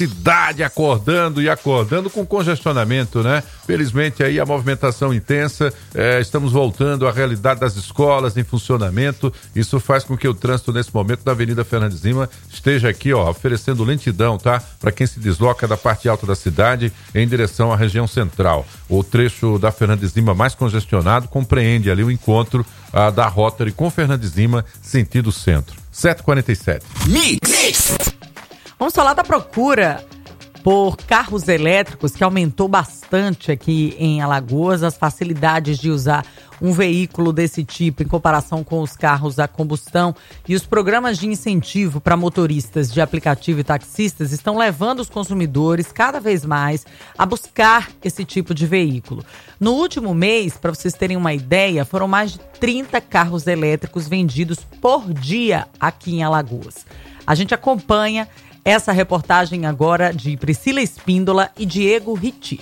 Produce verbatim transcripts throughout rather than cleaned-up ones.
Cidade acordando e acordando com congestionamento, né? Felizmente aí a movimentação intensa, é, estamos voltando à realidade das escolas em funcionamento. Isso faz com que o trânsito nesse momento da Avenida Fernandes Lima esteja aqui, ó, oferecendo lentidão, tá? Para quem se desloca da parte alta da cidade em direção à região central. O trecho da Fernandes Lima mais congestionado compreende ali o encontro ah, da Rotary com Fernandes Lima, sentido centro. sete e quarenta e sete. Mix. Vamos falar da procura por carros elétricos, que aumentou bastante aqui em Alagoas, as facilidades de usar um veículo desse tipo em comparação com os carros a combustão, e os programas de incentivo para motoristas de aplicativo e taxistas estão levando os consumidores cada vez mais a buscar esse tipo de veículo. No último mês, para vocês terem uma ideia, foram mais de trinta carros elétricos vendidos por dia aqui em Alagoas. A gente acompanha essa reportagem agora de Priscila Espíndola e Diego Ritti.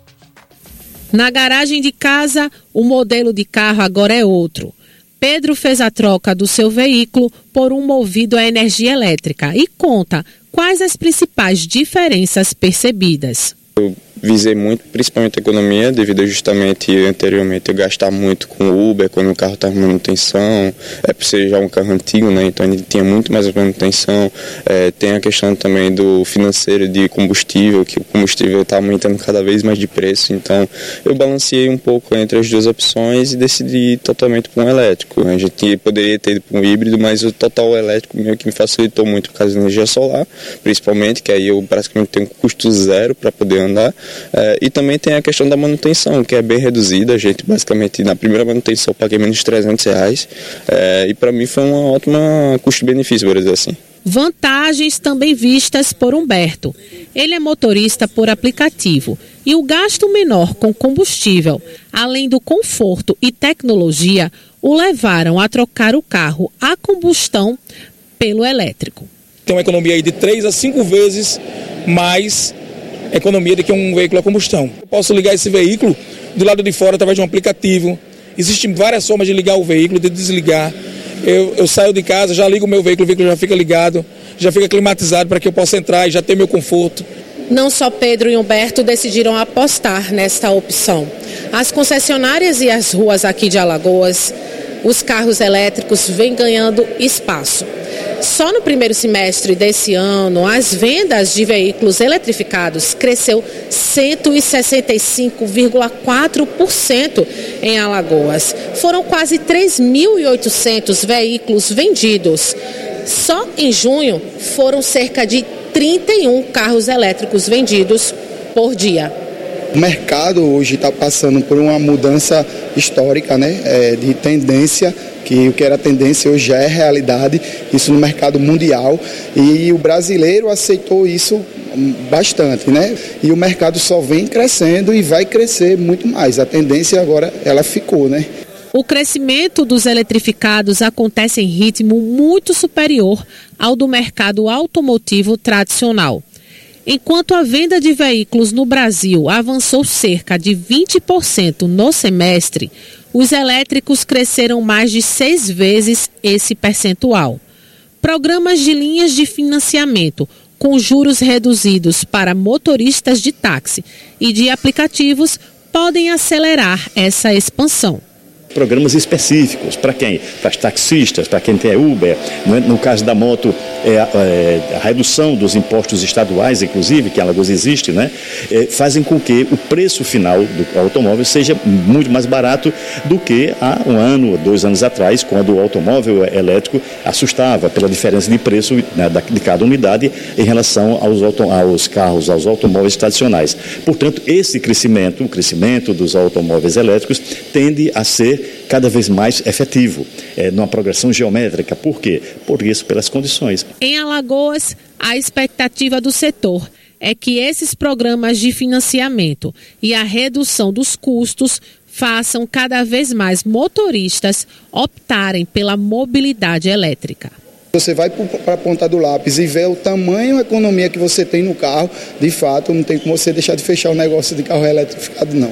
Na garagem de casa, o modelo de carro agora é outro. Pedro fez a troca do seu veículo por um movido a energia elétrica e conta quais as principais diferenças percebidas. Eu visei muito, principalmente a economia, devido justamente anteriormente eu gastar muito com o Uber, quando o carro estava em manutenção, é por ser já um carro antigo, né? Então ele tinha muito mais manutenção. É, tem a questão também do financeiro de combustível, que o combustível está aumentando cada vez mais de preço, então eu balanceei um pouco entre as duas opções e decidi totalmente para um elétrico. A gente poderia ter ido para um híbrido, mas o total elétrico meio que me facilitou muito por causa da energia solar, principalmente, que aí eu praticamente tenho custo zero para poder andar. É, e também tem a questão da manutenção, que é bem reduzida. A gente basicamente na primeira manutenção eu paguei menos de trezentos reais, é, e para mim foi uma ótima custo-benefício, por dizer assim. Vantagens também vistas por Humberto. Ele é motorista por aplicativo e o gasto menor com combustível, além do conforto e tecnologia, o levaram a trocar o carro a combustão pelo elétrico. Tem uma economia aí de três a cinco vezes mais economia do que um veículo a combustão. Eu posso ligar esse veículo do lado de fora através de um aplicativo. Existem várias formas de ligar o veículo, de desligar. Eu, eu saio de casa, já ligo o meu veículo, o veículo já fica ligado, já fica climatizado para que eu possa entrar e já ter meu conforto. Não só Pedro e Humberto decidiram apostar nesta opção. As concessionárias e as ruas aqui de Alagoas, os carros elétricos vêm ganhando espaço. Só no primeiro semestre desse ano, as vendas de veículos eletrificados cresceu cento e sessenta e cinco vírgula quatro por cento em Alagoas. Foram quase três mil e oitocentos veículos vendidos. Só em junho foram cerca de trinta e um carros elétricos vendidos por dia. O mercado hoje está passando por uma mudança histórica, né, é, de tendência, que o que era tendência hoje já é realidade, isso no mercado mundial, e o brasileiro aceitou isso bastante, né? E o mercado só vem crescendo e vai crescer muito mais. A tendência agora, ela ficou, né? O crescimento dos eletrificados acontece em ritmo muito superior ao do mercado automotivo tradicional. Enquanto a venda de veículos no Brasil avançou cerca de vinte por cento no semestre, os elétricos cresceram mais de seis vezes esse percentual. Programas de linhas de financiamento com juros reduzidos para motoristas de táxi e de aplicativos podem acelerar essa expansão. Programas específicos, para quem? Para os taxistas, para quem tem Uber. No caso da moto, é, é, a redução dos impostos estaduais, inclusive, que em Alagoas existe, né, é, fazem com que o preço final do automóvel seja muito mais barato do que há um ano, dois anos atrás, quando o automóvel elétrico assustava pela diferença de preço, né, de cada unidade em relação aos, auto, aos carros, aos automóveis tradicionais. Portanto, esse crescimento, o crescimento dos automóveis elétricos, tende a ser cada vez mais efetivo, é, numa progressão geométrica. Por quê? Por isso, pelas condições. Em Alagoas, a expectativa do setor é que esses programas de financiamento e a redução dos custos façam cada vez mais motoristas optarem pela mobilidade elétrica. Você vai para a ponta do lápis e vê o tamanho e a economia que você tem no carro, de fato, não tem como você deixar de fechar o negócio de carro eletrificado, não.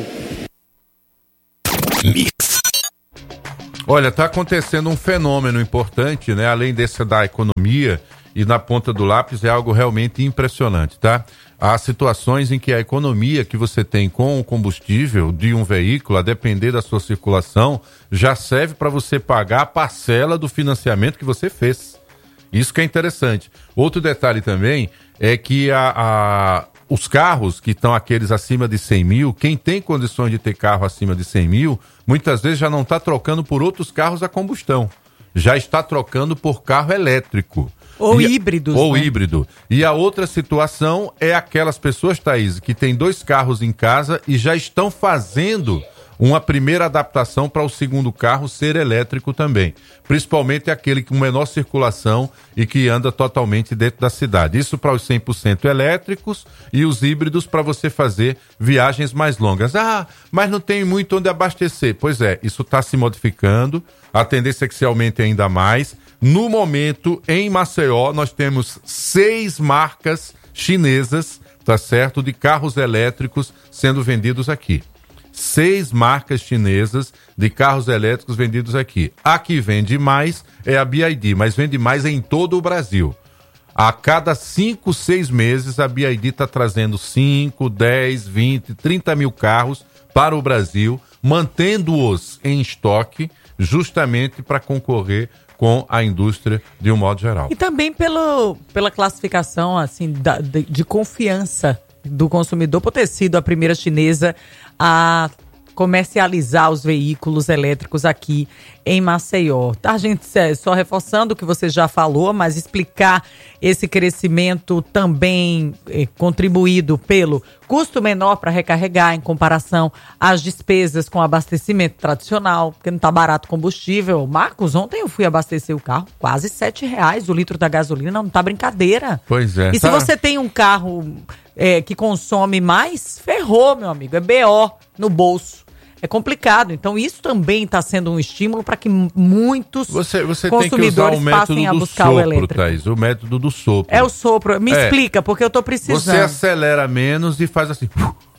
Mix. Olha, está acontecendo um fenômeno importante, né? Além desse da economia e na ponta do lápis, é algo realmente impressionante, tá? há situações em que a economia que você tem com o combustível de um veículo, a depender da sua circulação, já serve para você pagar a parcela do financiamento que você fez. Isso que é interessante. Outro detalhe também é que a, a, os carros que estão aqueles acima de cem mil, quem tem condições de ter carro acima de cem mil, muitas vezes já não está trocando por outros carros a combustão. Já está trocando por carro elétrico. Ou e, híbridos. Ou né? híbrido. E a outra situação é aquelas pessoas, Thaís, que tem dois carros em casa e já estão fazendo uma primeira adaptação para o segundo carro ser elétrico também. Principalmente aquele com menor circulação e que anda totalmente dentro da cidade. Isso para os cem por cento elétricos e os híbridos para você fazer viagens mais longas. Ah, mas não tem muito onde abastecer. Pois é, isso está se modificando. A tendência é que se aumente ainda mais. No momento, em Maceió, nós temos seis marcas chinesas, tá certo, de carros elétricos sendo vendidos aqui. Seis marcas chinesas de carros elétricos vendidos aqui. A que vende mais é a B Y D, mas vende mais em todo o Brasil. A cada cinco, seis meses, a B Y D está trazendo cinco, dez, vinte, trinta mil carros para o Brasil, mantendo-os em estoque, justamente para concorrer com a indústria de um modo geral. E também pelo, pela classificação assim, da, de, de confiança do consumidor por ter sido a primeira chinesa a comercializar os veículos elétricos aqui em Maceió. Tá, gente? Só reforçando o que você já falou, mas explicar esse crescimento também eh, contribuído pelo custo menor para recarregar em comparação às despesas com abastecimento tradicional, porque não tá barato o combustível. Marcos, ontem eu fui abastecer o carro, quase sete reais o litro da gasolina, não tá brincadeira. Pois é. E tá... se você tem um carro é, que consome mais, ferrou, meu amigo, é B O no bolso. É complicado, então isso também está sendo um estímulo para que muitos você, você consumidores tem que usar o passem a buscar sopro, o elétrico. Thaís, o método do sopro. É o sopro, me é. explica, porque eu tô precisando. Você acelera menos e faz assim.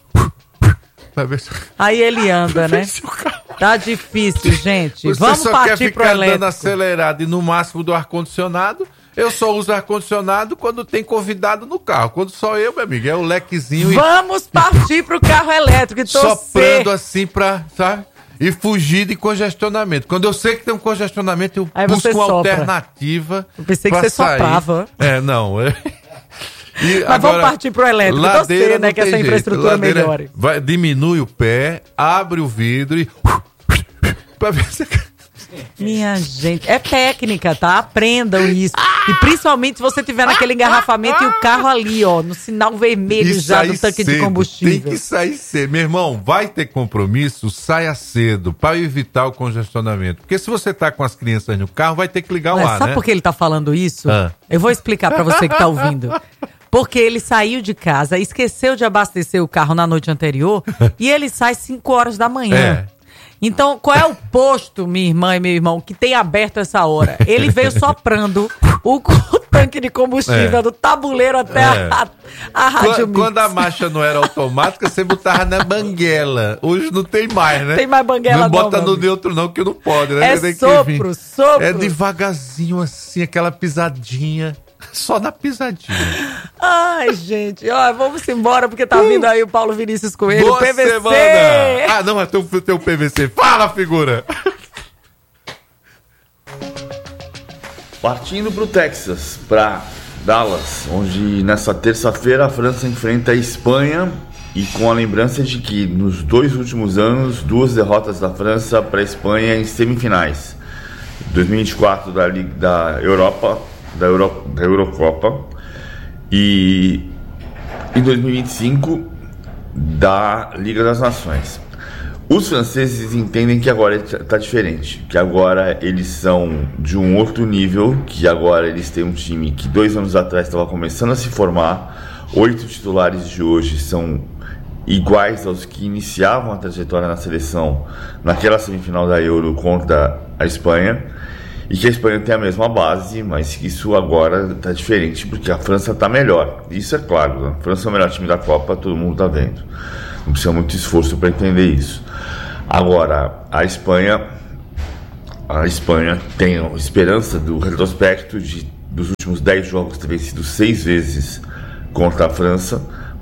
Aí ele anda, né? Tá difícil, gente. Você Vamos só partir quer pro ficar elétrico. andando acelerado e no máximo do ar-condicionado. Eu só uso ar-condicionado quando tem convidado no carro. Quando só eu, meu amigo, é o lequezinho. Vamos e... partir pro carro elétrico e torcer. Soprando assim pra, sabe? E fugir de congestionamento. Quando eu sei que tem um congestionamento, eu Aí busco uma sopra. alternativa. Eu pensei que você sair. soprava. É, não. É... E Mas agora, vamos partir pro elétrico, torcer, né, que essa infraestrutura ladeira, melhore. Vai, diminui o pé, abre o vidro e... pra ver se... Minha gente, é técnica, tá? Aprendam isso. E principalmente se você tiver naquele engarrafamento e o carro ali, ó, no sinal vermelho e já do tanque cedo, de combustível. Tem que sair cedo. Meu irmão, vai ter compromisso, saia cedo, para evitar o congestionamento. Porque se você tá com as crianças no carro, vai ter que ligar o Mas ar, sabe né? por que ele tá falando isso? Ah. Eu vou explicar pra você que tá ouvindo. Porque ele saiu de casa, esqueceu de abastecer o carro na noite anterior e ele sai cinco horas da manhã. É. Então, qual é o posto, minha irmã e meu irmão, que tem aberto essa hora? Ele veio soprando o, o tanque de combustível é. do tabuleiro até é. a, a rádio quando, quando a marcha não era automática, você botava na banguela. Hoje não tem mais, né? Tem mais banguela não. Não bota não, no neutro não, que não pode, né? É sopro, sopro. É devagarzinho assim, aquela pisadinha. Só na pisadinha. Ai, gente. Ó, vamos embora, porque tá vindo aí o Paulo Vinícius Coelho, Boa P V C. Semana. Ah, não, é teu, teu P V C. Fala, figura! Partindo pro Texas, pra Dallas, onde nessa terça-feira a França enfrenta a Espanha e com a lembrança de que nos dois últimos anos, duas derrotas da França para a Espanha em semifinais. dois mil e vinte e quatro da, da Europa... Da, Euro, da Eurocopa e em dois mil e vinte e cinco da Liga das Nações. Os franceses entendem que agora está diferente, que agora eles são de um outro nível, que agora eles têm um time que dois anos atrás estava começando a se formar. Oito titulares de hoje são iguais aos que iniciavam a trajetória na seleção naquela semifinal da Euro contra a Espanha. E que a Espanha tem a mesma base, mas que isso agora está diferente, porque a França está melhor. Isso é claro, né? A França é o melhor time da Copa, todo mundo está vendo. Não precisa muito esforço para entender isso. Agora, a Espanha, a Espanha tem a esperança do retrospecto de, dos últimos dez jogos ter vencido seis vezes contra a França,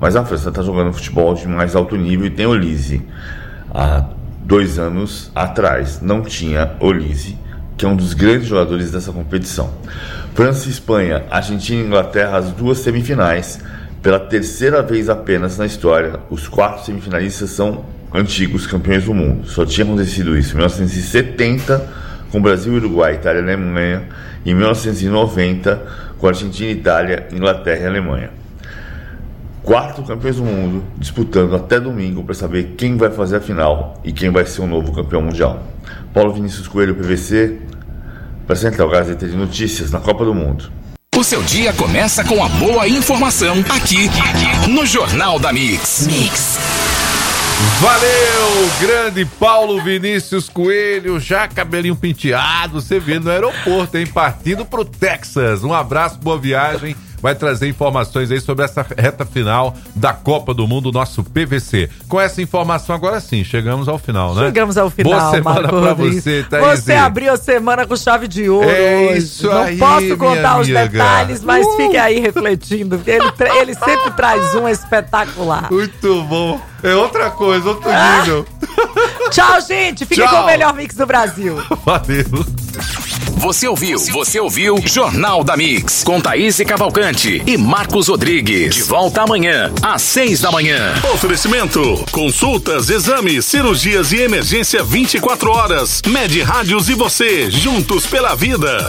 Mas a França está jogando futebol de mais alto nível e tem Olise. Há dois anos atrás não tinha Olise, que é um dos grandes jogadores dessa competição. França e Espanha, Argentina e Inglaterra, as duas semifinais. Pela terceira vez apenas na história, os quatro semifinalistas são antigos campeões do mundo. Só tinha acontecido isso em mil novecentos e setenta com Brasil, Uruguai, Itália e Alemanha, e em mil novecentos e noventa com Argentina, Itália, Inglaterra e Alemanha. Quatro campeões do mundo disputando até domingo para saber quem vai fazer a final e quem vai ser o novo campeão mundial. Paulo Vinícius Coelho, P V C, para Central Gazeta de Notícias na Copa do Mundo. O seu dia começa com a boa informação aqui, aqui no Jornal da Mix. Mix. Valeu, grande Paulo Vinícius Coelho, já cabelinho penteado, você vê no aeroporto, hein? Partindo pro Texas. Um abraço, boa viagem. Vai trazer informações aí sobre essa reta final da Copa do Mundo, nosso P V C. Com essa informação, agora sim, chegamos ao final, né? Chegamos ao final, boa semana Marco pra Rodrigues. você, Thaís. Você abriu a semana com chave de ouro É hoje. isso Não aí, posso contar os amiga. detalhes, mas Uh! fique aí refletindo. Ele, tra- ele sempre traz um espetacular. Muito bom. É outra coisa, outro Ah. nível. Tchau, gente. Fique Tchau. com o melhor mix do Brasil. Valeu. Você ouviu, você ouviu Jornal da Mix, com Thaís Cavalcante e Marcos Rodrigues. De volta amanhã, às seis da manhã. Oferecimento, consultas, exames, cirurgias e emergência vinte e quatro horas. Med Rádios e você, juntos pela vida.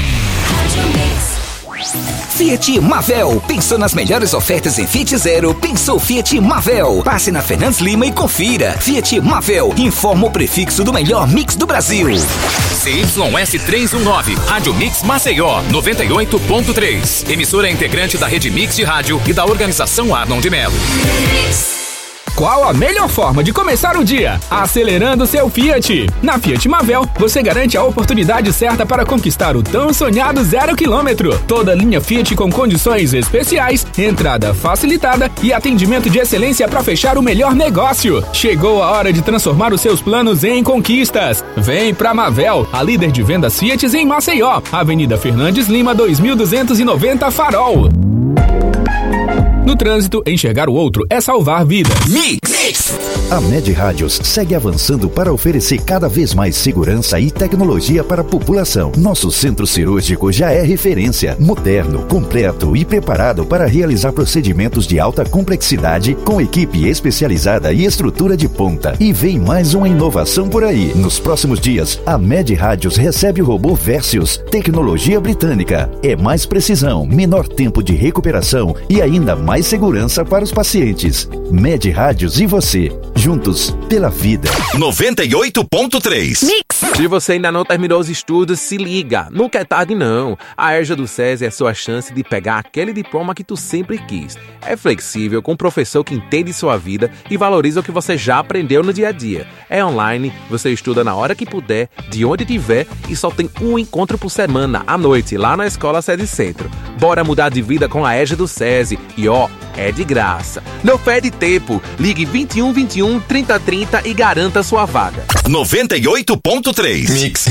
Fiat Mavel, pensou nas melhores ofertas em Fiat Zero, pensou Fiat Mavel. Passe na Fernandes Lima e confira. Fiat Mavel, informa o prefixo do melhor mix do Brasil. C Y S trezentos e nove, Rádio Mix Maceió, noventa e oito ponto três. Emissora integrante da Rede Mix de Rádio e da Organização Arnon de Melo. Qual a melhor forma de começar o dia? Acelerando seu Fiat. Na Fiat Mavel, você garante a oportunidade certa para conquistar o tão sonhado zero quilômetro. Toda linha Fiat com condições especiais, entrada facilitada e atendimento de excelência para fechar o melhor negócio. Chegou a hora de transformar os seus planos em conquistas. Vem pra Mavel, a líder de vendas Fiat em Maceió. Avenida Fernandes Lima, dois mil duzentos e noventa Farol. No trânsito, enxergar o outro é salvar vidas. Mix! A Med Rádios segue avançando para oferecer cada vez mais segurança e tecnologia para a população. Nosso centro cirúrgico já é referência, moderno, completo e preparado para realizar procedimentos de alta complexidade com equipe especializada e estrutura de ponta. E vem mais uma inovação por aí. Nos próximos dias, a Med Rádios recebe o robô Versius, tecnologia britânica. É mais precisão, menor tempo de recuperação e ainda mais segurança para os pacientes. Med Rádios e você, juntos pela vida. noventa e oito ponto três. Mix. Se você ainda não terminou os estudos, se liga. Nunca é tarde, não. A EJA do SESI é a sua chance de pegar aquele diploma que tu sempre quis. É flexível, com um professor que entende sua vida e valoriza o que você já aprendeu no dia a dia. É online, você estuda na hora que puder, de onde tiver e só tem um encontro por semana, à noite, lá na Escola SESI Centro. Bora mudar de vida com a EJA do SESI. E ó, é de graça. Não perde tempo. Ligue vinte e um, vinte e um, trinta, trinta e garanta sua vaga. noventa e oito ponto três. Mix.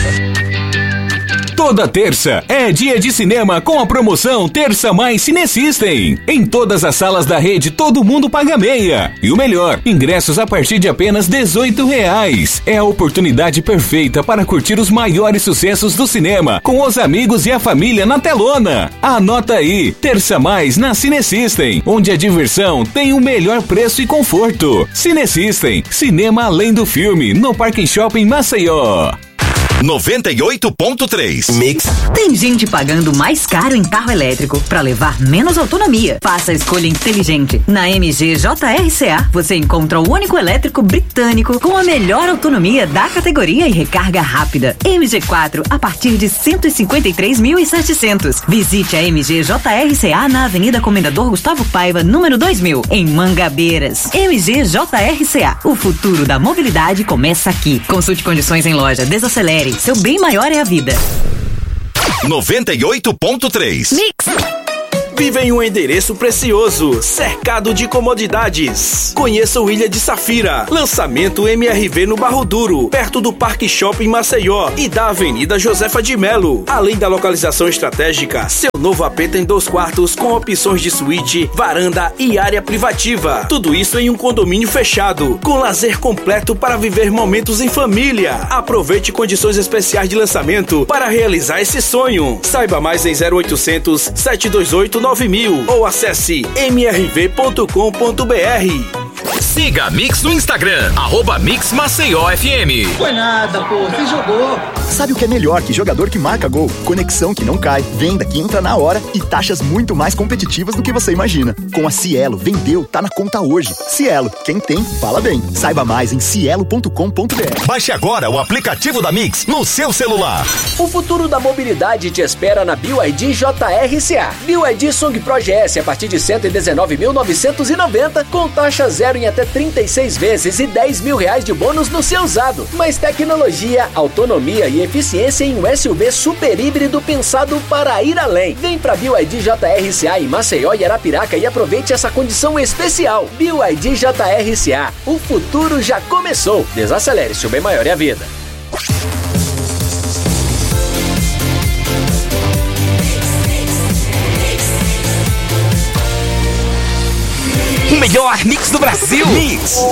Toda terça é dia de cinema com a promoção Terça Mais Cinesystem. Em todas as salas da rede, todo mundo paga meia. E o melhor, ingressos a partir de apenas dezoito reais. É a oportunidade perfeita para curtir os maiores sucessos do cinema com os amigos e a família na telona. Anota aí, Terça Mais na Cinesystem, onde a diversão tem o melhor preço e conforto. Cinesystem, cinema além do filme, no Parque Shopping Maceió. noventa e oito ponto três. Mix. Tem gente pagando mais caro em carro elétrico para levar menos autonomia. Faça a escolha inteligente. Na M G J R C A, você encontra o único elétrico britânico com a melhor autonomia da categoria e recarga rápida. M G quatro a partir de cento e cinquenta e três mil e setecentos. Visite a M G J R C A na Avenida Comendador Gustavo Paiva, número dois mil, em Mangabeiras. M G J R C A. O futuro da mobilidade começa aqui. Consulte condições em loja. Desacelere. Seu bem maior é a vida. noventa e oito ponto três. Mix. vive em um endereço precioso, cercado de comodidades. Conheça o Ilha de Safira. Lançamento M R V no Barro Duro, perto do Parque Shopping Maceió e da Avenida Josefa de Melo. Além da localização estratégica, seu novo A P tem dois quartos com opções de suíte, varanda e área privativa. Tudo isso em um condomínio fechado, com lazer completo para viver momentos em família. Aproveite condições especiais de lançamento para realizar esse sonho. Saiba mais em zero oitocentos, sete dois oito, nove mil ou acesse m r v ponto com ponto b r. Siga a Mix no Instagram, arroba Mix Maceió F M. Foi nada, pô, você jogou. Sabe o que é melhor que jogador que marca gol? Conexão que não cai, venda que entra na hora e taxas muito mais competitivas do que você imagina. Com a Cielo, vendeu, tá na conta hoje. Cielo, quem tem, fala bem. Saiba mais em cielo ponto com ponto b r. Baixe agora o aplicativo da Mix no seu celular. O futuro da mobilidade te espera na B Y D J R C A. B Y D Song Pro G S a partir de cento e dezenove mil novecentos e noventa, com taxa zero em até trinta e seis vezes e dez mil reais de bônus no seu usado. Mais tecnologia, autonomia e eficiência em um S U V super híbrido pensado para ir além. Vem pra B Y D J R C A em Maceió e Arapiraca e aproveite essa condição especial. B Y D J R C A, o futuro já começou. Desacelere, seu bem maior é a vida. O melhor mix do Brasil. Mix.